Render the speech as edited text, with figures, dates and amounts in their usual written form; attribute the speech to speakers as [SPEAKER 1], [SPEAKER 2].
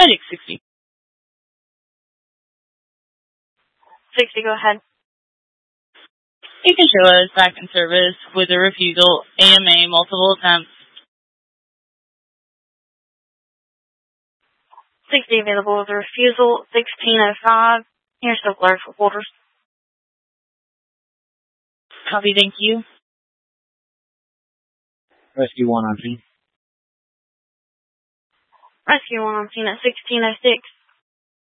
[SPEAKER 1] Medic 60.
[SPEAKER 2] 60, go ahead.
[SPEAKER 1] You can show us back in service with a refusal, AMA, multiple attempts.
[SPEAKER 2] 60 available with a refusal, 1605. Here's the alert for orders.
[SPEAKER 1] Copy, thank you.
[SPEAKER 3] Rescue 1 on scene.
[SPEAKER 2] Rescue 1 on scene at 1606.